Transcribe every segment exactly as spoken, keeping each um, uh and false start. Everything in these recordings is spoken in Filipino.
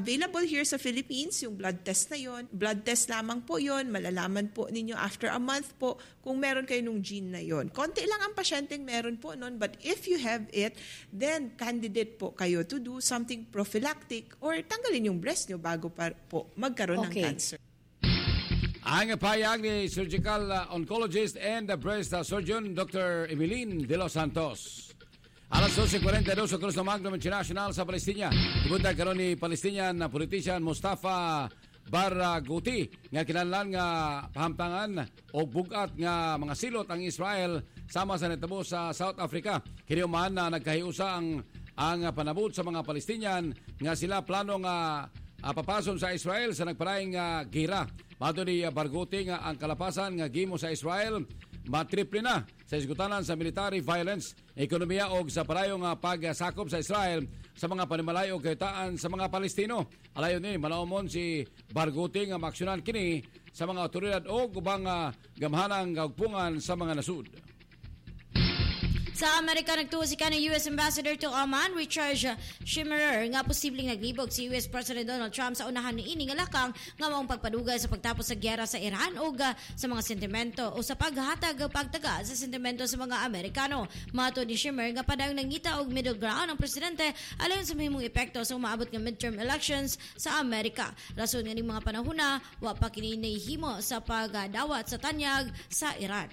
available here sa Philippines, yung blood test na yon. Blood test lamang po yon. Malalaman po ninyo after a month po kung meron kayo nung gene na yon. Konti lang ang pasyenteng meron po nun, but if you have it, then candidate po kayo to do something prophylactic or tanggalin yung breast nyo bago pa po magkaroon Okay. ng cancer. Ang payag ni surgical uh, oncologist and the breast uh, surgeon, Doctor Emeline De Los Santos. Alas twelve forty-two sa Cruz ng Magnum International sa Palestina. Ibutag karon ni Palestinian na politician Mustafa Barghouti nga kinahanglan nga pahamtangan o bugat nga mga silot ang Israel sama sa netabo sa South Africa. Kini man na nagkahiusa ang ang panabot sa mga Palestinian nga sila plano nga uh, papason sa Israel sa nagpalaing uh, gira. Mato ni Barghouti nga ang kalapasan nga gimo sa Israel matriple na sa isgutanan sa military violence, ekonomiya o sa parayong uh, pagsakop sa Israel sa mga panimalayo kahitaan sa mga Palestino. Alayon ni malaumon si Barghouti nga maaksyonan kini sa mga otoridad o ubang uh, gamhanang kaugpungan sa mga nasud. Sa Amerika, nagtuo si kanang U S Ambassador to Oman, Richard Schimmerer, nga posibleng naglibog si U S President Donald Trump sa unahan ni ini nga lakang nga maong pagpadugay sa pagtapos sa gyera sa Iran o sa mga sentimento o sa paghatag pagtaga sa sentimento sa mga Amerikano. Mato ni Schimmer nga padang nangita og middle ground ang presidente alang sa mahimong epekto sa umaabot nga midterm elections sa Amerika. Rason nga ning mga panahona, wa pa kini nahihimo sa pagdawat sa tanyag sa Iran.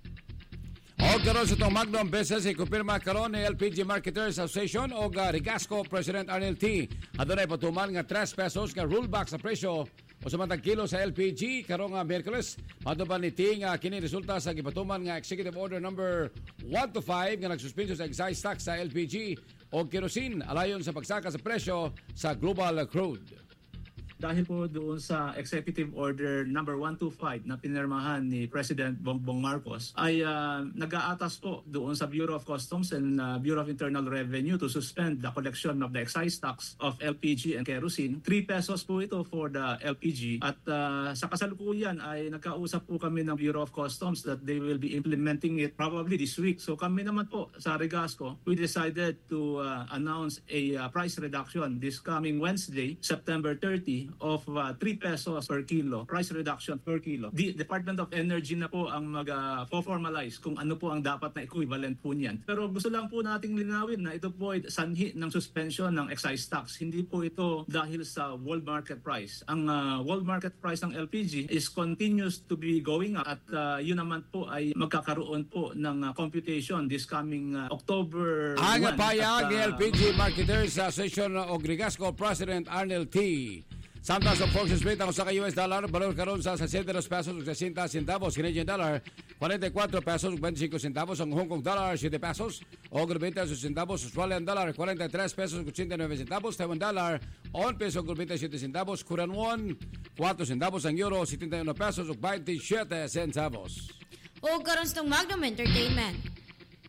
O karon sa itong Magnum Business, ikupirma karon ni L P G Marketers Association o uh, Rigasco President Arnel T. Adunay patuman nga three pesos nga rollback sa presyo o sa matag kilo sa L P G karong nga Miyerkules. Matuban ni T nga kini resulta sa gipatuman nga Executive Order number one to five nga nagsuspenso sa excise tax sa L P G o kerosene alayon sa pagsaka sa presyo sa global crude. Dahil po doon sa Executive Order number one two five na pinirmahan ni President Bongbong Marcos ay uh, nag-aatas po doon sa Bureau of Customs and uh, Bureau of Internal Revenue to suspend the collection of the excise tax of L P G and kerosene. three pesos po ito for the L P G at uh, sa kasalukuyan ay nagkausap po kami ng Bureau of Customs that they will be implementing it probably this week. So kami naman po sa Rigasco, we decided to uh, announce a uh, price reduction this coming Wednesday, September thirtieth of uh, three pesos per kilo, price reduction per kilo. The Department of Energy na po ang mag-formalize uh, kung ano po ang dapat na equivalent po niyan. Pero gusto lang po nating linawin na ito po ay sanhi ng suspension ng excise tax. Hindi po ito dahil sa world market price. Ang uh, world market price ng L P G is continues to be going up at uh, yun naman po ay magkakaroon po ng uh, computation this coming uh, October Ang first. payag ni uh, L P G Marketers Association o Rigasco President Arnel T. Samtang sa Forex rate ang usa ka U S dollar balor karon sa sesenta pesos ug sesenta centavos, Canadian dollar forty-four pesos ug twenty-five centavos, ang Hong Kong dollar seven pesos ug twenty centavos, Australian dollar forty-three pesos ug eighty-nine centavos, Taiwan dollar one peso ug twenty-seven centavos, Korean won four centavos, ang euro seventy-one pesos ug twenty-seven centavos. O karon sa Magnum Entertainment.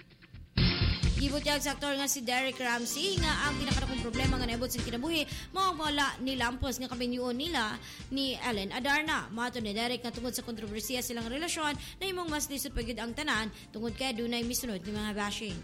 Gibutyag sa aktor nga si Derek Ramsey nga ang pinakadakong problema nga naabot sa kinabuhi mao wala ni lampos nga kabinyuon nila ni Ellen Adarna. Mato ni Derek nga tungod sa kontrobersiya silang relasyon na himong mas lisod pagyud ang tanan tungod kay dunay misunod ni mga bashing.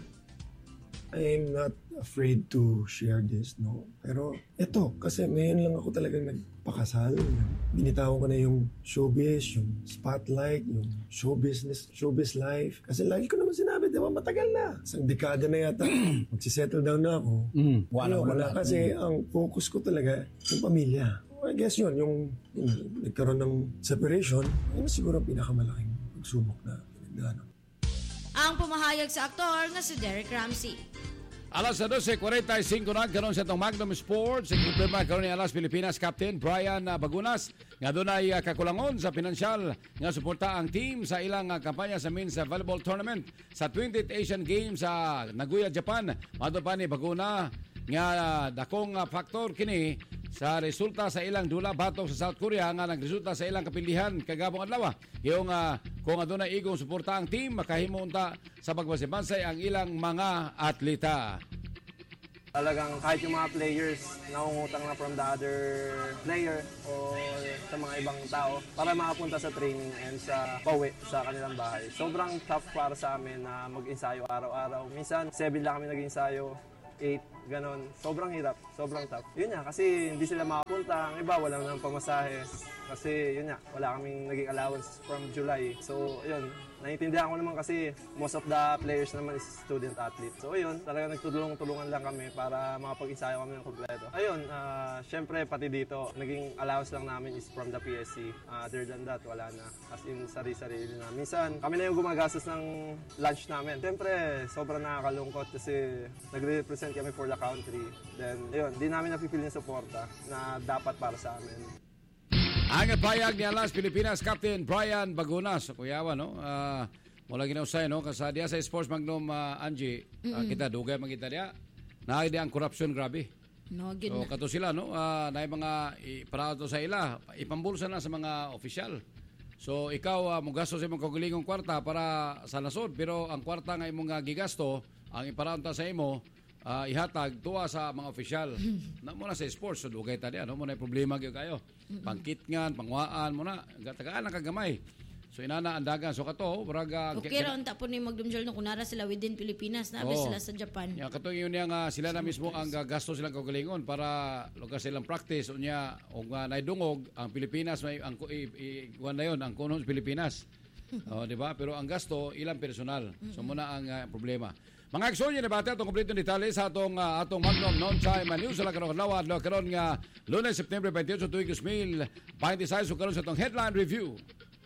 I'm not afraid to share this, no? Pero ito, kasi ngayon lang ako talagang nagpakasal. Binitawan ko na yung showbiz, yung spotlight, yung show business, showbiz life. Kasi lagi ko naman sinabi, di ba, matagal na. Isang dekada na yata, magsisettle down na ako. Mm, wala, wala. Kasi ang focus ko talaga, yung pamilya. I guess yun, yung, yung nagkaroon ng separation, yun siguro ang pinakamalaking pagsubok na pinagdaanan. Ang pumahayag sa aktor nga si Derek Ramsey. Alas twelve forty-five na karon sa itong Magnum Sports. Ikiprema karon ni Alas Pilipinas Captain Brian Bagunas nga dunay kakulangon sa pinansyal nga suporta ang team sa ilang kampanya sa men's volleyball tournament sa twentieth Asian Games sa Nagoya, Japan. Mato pa ni Baguna nga dakong factor kini sa resulta sa ilang dula batok sa South Korea nga nagresulta sa ilang kapilihan kagabong adlaw. Yung uh, kung adunay igong suporta ang team makahimo unta sa pagbasebansay ang ilang mga atleta. Talagang kahit yung mga players nangungutang na from the other player o sa mga ibang tao para makapunta sa training and sa pauwi sa kanilang bahay. Sobrang tough para sa amin na mag-ensayo araw-araw. Minsan seven lang kami nag-ensayo, eight ganon. Sobrang hirap, sobrang tough. Yun nga, kasi hindi sila makapunta. Ang iba, wala nang pamasahe. Kasi yun nga, wala kaming naging allowance from July. So, yun, naiintindihan ko naman kasi most of the players naman is student athlete. So, yun, talaga nagtutulong-tulungan lang kami para makapag-ensayo kami ng kompleto. Ayun, uh, syempre, pati dito, naging allowance lang namin is from the P S C. Uh, other than that, wala na. As in, sarili-sarili na. Minsan, kami na yung gumagastos ng lunch namin. Syempre, sobrang nakakalungkot kasi nagre-represent kami for the country. Then, ayun, di namin napipil yung suporta na dapat para sa amin. Ang payag ni Alas Pilipinas Captain Brian Bagunas, kuyawa no. Uh, wala ginausay no kasi dia sa Sports Magnum uh, Angie, uh, kita dugay man kita dia. Naay di ang corruption grabe. No, good so na. kato sila no, uh, naay mga para to sa ila, ipambulsa na sa mga opisyal. So ikaw uh, mogasto sa imong kagulingong kwarta para sa nasod pero ang kwarta nga imong uh, gigasto ang iparanta sa imo uh, ihatag tuwa sa mga opisyal. Na mo na sa sports so dugay ta dia no, mo na problema gyud kayo. Pangkitngan, pangwaan mo na, tagaan ang kagamay. So inana andagan so kato, braga okay ra unta po ni magdumjol no kunara sila within Pilipinas na oh, sila sa Japan. Ya kato yun yang uh, sila na mismo ang gasto silang kagalingon para lugar silang practice unya og uh, naidungog ang Pilipinas may ang kuan na yon ang kuno sa Pilipinas. Oh, di ba? Pero ang gasto ilang personal. So muna ang uh, problema. Mga aksyon na bata itong kompletong detalye sa atong uh, atong Magnum Non-Time News sa karon adlaw adlaw karon nga Lunes September twenty-eight tuig two thousand twenty-six so karon sa atong headline review.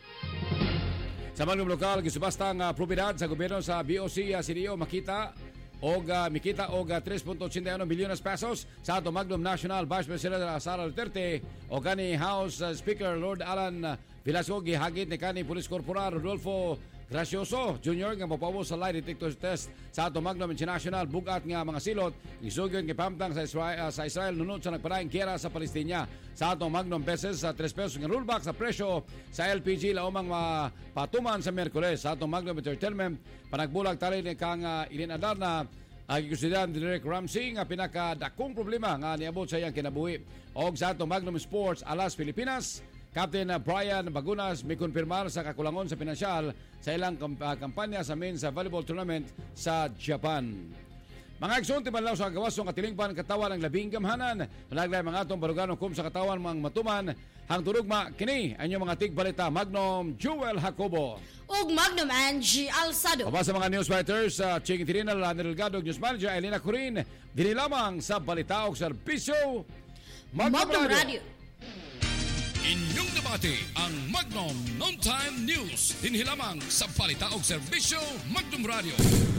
Sa Magnum lokal gisubasta ang uh, propiedad sa gobyerno sa B O C uh, C D O makita og uh, mikita og uh, three point eight one milyones pesos sa atong Magnum National Vice President uh, Sara Duterte o kani House uh, Speaker Lord Alan uh, Velasco gihagit ni kani Police Corporal Rodolfo Gracioso Junior nga mopawo sa lie detector test sa atong Magnum International bugat nga mga silot gisugod nga pamtang sa Israel, uh, sa Israel nunod sa nagpadaing giyera sa Palestina sa atong Magnum pesos sa three pesos nga rollback sa presyo sa L P G laumang mapatuman sa Miyerkules sa atong Magnum Entertainment panagbulag tali ni kang uh, Ilin Adarna ang ikusidan ni Derek Ramsey nga pinakadakong problema nga niabot sa iyang kinabuhi og sa atong Magnum Sports Alas Pilipinas Captain Brian Bagunas may konfirmar sa kakulangon sa pinansyal sa ilang kampanya sa men's volleyball tournament sa Japan. Mga aksyon tibanlaw sa gawasong katilingpan katawan ng labing gamhanan. Malaglay mga atong baruganong kum sa katawan mga matuman. Hang turugma kini ang inyong mga tigbalita Magnum Jewel Jacobo. Og Magnum Angie Alsado. Aba sa mga news writers, uh, Ching Tirinal, Anel Delgado, News Manager, Elena Corin, dili lamang sa balita o serbisyo Magnum, Magnum Radio. Radio. Inyong debate ang Magnum Non-Time News. Dinhi lamang sa balita o serbisyo Magnum Radio.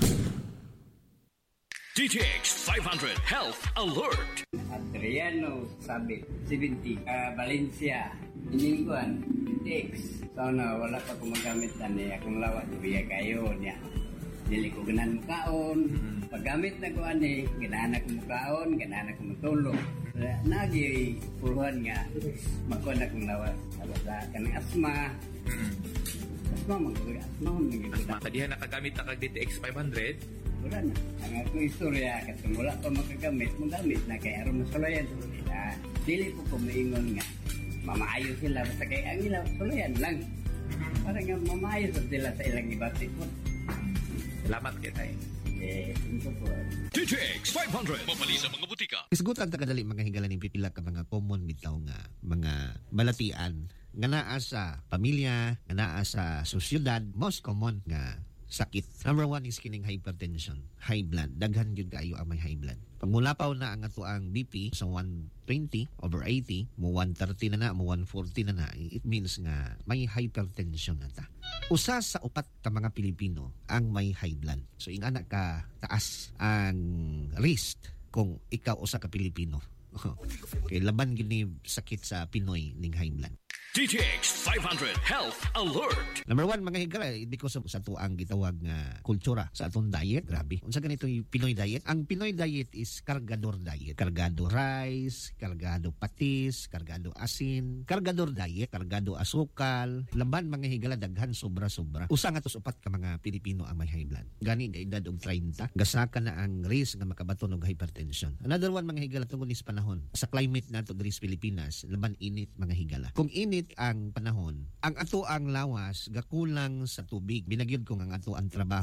D T X five hundred Health Alert. Adriano Sabit, seventy, uh, Valencia, Iningguan, D T X. Sana wala pa kong magamit na niya kung lawat biya kayo niya. Dili ko ganan mukaon. Paggamit na ko ani, ganahan ko mukaon, ganahan ko matulog. Nagi puluhan nga, makuha na kong lawat. Sa kanang asma. Asma, mag-uwi. Asma, mag-uwi. Matadihan nakagamit na kag D T X five hundred. Wala na. Ang ako istorya, katong wala pa makagamit, magamit na kay aron masulayan. Ah, dili po ko maingon nga. Mamaayo sila, basta kay ang ilaw, sulayan lang. Para nga mamaayo sila sa ilang ibati po. Salamat kay tayo. Eh, ito po. D T X five hundred. Mapali sa mga butika. Isgutan ta kadali mga higalan ng pipila ka mga common bitaw nga mga balatian nga naa sa pamilya, nga naa sa sosyedad, most common nga sakit. Number one is kining hypertension, high blood. Daghan yun kayo ang may high blood. Pag mulapaw na ang ato ang B P sa one twenty over eighty, mo one thirty na na, mo one forty na na, it means nga may hypertension na ta. Usa sa upat ka mga Pilipino ang may high blood. So ingana ka taas ang risk kung ikaw usa ka Pilipino. Kay laban gini sakit sa Pinoy ning high blood. D T X five hundred Health Alert. Number one, mga higala, because of sa ito ang gitawag nga kultura sa atong diet. Grabe. Unsa ganito yung Pinoy diet? Ang Pinoy diet is kargador diet. Kargado rice, kargado patis, kargado asin, kargador diet, kargado asukal. Laban mga higala, daghan sobra-sobra. Usa nga tos upat ka mga Pilipino ang may high blood. Gani nga edad og thirty, gasaka na ang risk nga makabaton og hypertension. Another one, mga higala, tungkol is panahon. Sa climate nato diri sa Pilipinas, laban init mga higala. Kung init ang panahon, ang ato ang lawas gakulang sa tubig. Binagyod ko ang ato ang trabaho.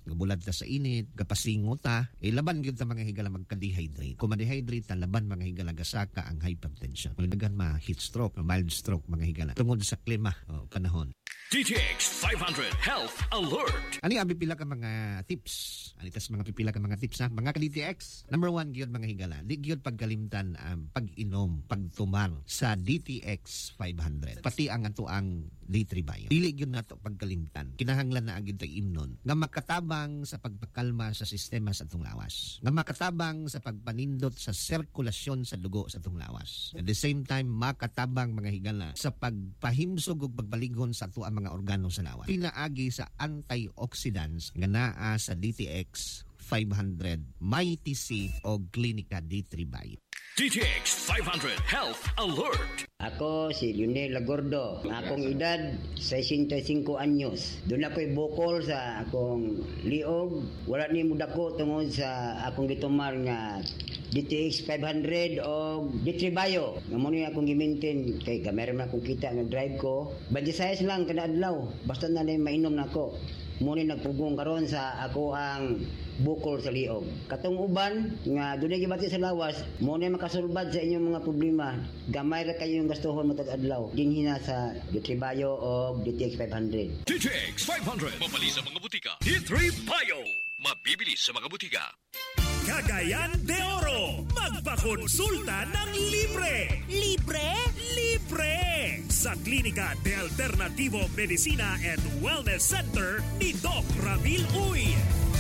Bulad ta sa init, kapasingot ta, eh, laban gyud ta mga higala magka-dehydrate. Kung ma-dehydrate ta, laban mga higala gasaka ang hypertension. Malagan ma heat stroke, mild stroke mga higala. Tungod sa klima o panahon. D T X five hundred Health Alert. Ani abi pila ka mga tips? Ani tas mga pipila ka mga tips ha? Mga ka-D T X. Number one gyud mga higala. Di gyud pagkalimtan ang pag-inom, pagtumar sa D T X five hundred. Pati ang ato ang D three Bio. Dili gyud nato pagkalimtan. Kinahanglan na agid tag imnon nga makatabang sa pagpakalma sa sistema sa atong lawas. Nga makatabang sa pagpanindot sa sirkulasyon sa dugo sa atong lawas. At the same time makatabang mga higala sa pagpahimsog ug pagbaligon sa ato ang mga organo sa lawas. Pinaagi sa antioxidants nga naa sa D T X five hundred, Mighty C o Clinica D three Bio. D T X five hundred Health Alert. Ako si Lionel Lagordo. Ang akong edad, sesenta y cinco anyos. Doon na po'y bukol sa akong liog. Wala ni mudako tungod sa akong gitumar nga D T X five hundred o D three Bio. Nga mo niya akong gimintin. Kay kamera man akong kita nga drive ko. Badisayas lang kada adlaw. Basta na na mainom na ako. Muna nagpugong karon sa ako ang bukol sa liog. Katong uban nga dunay gibati sa lawas, muna makasulbad sa inyong mga problema. Gamay ra kayo yung gastuhon matag adlaw. Dinhina sa D three Bio o D T X five hundred. D T X five hundred. Mabali sa mga butika. D three Bio. Mabibili sa mga butika. Cagayan de Oro. Magpakonsulta ng libre. Libre? Libre! Sa Klinika de Alternativo Medicina and Wellness Center ni Doc Ramil Uy.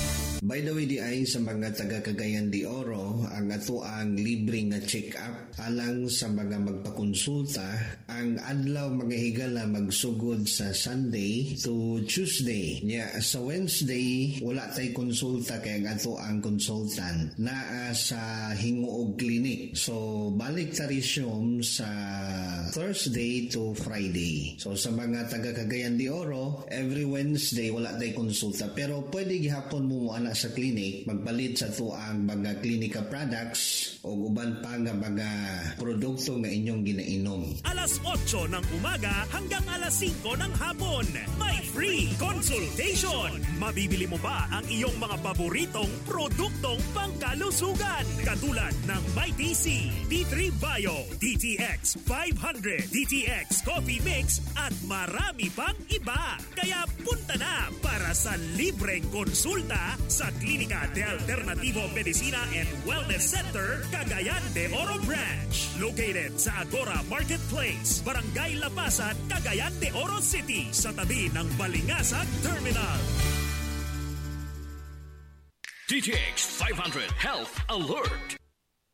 By the way, di ay sa mga taga Cagayan de Oro, ang ato ang libre nga check-up alang sa mga magpakonsulta. Ang adlaw mga higala magsugod sa Sunday to Tuesday. Nya sa Wednesday, wala tay konsulta kay ang ato ang consultant naa sa Hinguog Clinic. So, balik ta resume sa Thursday to Friday. So, sa mga taga Cagayan de Oro, every Wednesday wala tay konsulta. Pero pwede gihapon mo ana sa clinic, magpalit sa to ang mga klinika products o uban pa nga mga produkto nga inyong ginainom. Alas otso ng umaga hanggang alas singko ng hapon. May free consultation. Mabibili mo ba ang iyong mga paboritong produktong pangkalusugan? Katulad ng Mighty C, D three Bio, D T X five hundred, D T X Coffee Mix at marami pang iba. Kaya punta na para sa libreng konsulta sa Klinika de Alternativo Medicina and Wellness Center, Cagayan de Oro Branch. Located sa Agora Marketplace, Barangay Lapasan, Cagayan de Oro City, sa tabi ng Balingasag Terminal. D T X five hundred Health Alert.